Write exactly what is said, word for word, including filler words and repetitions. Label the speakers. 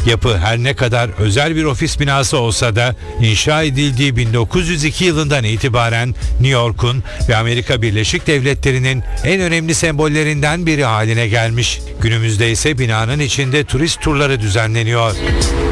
Speaker 1: Yapı her ne kadar özel bir ofis binası olsa da inşa edildiği bin dokuz yüz iki yılından itibaren New York'un ve Amerika Birleşik Devletleri'nin en önemli sembollerinden biri haline gelmiş. Günümüzde ise binanın içinde turist turları düzenleniyor.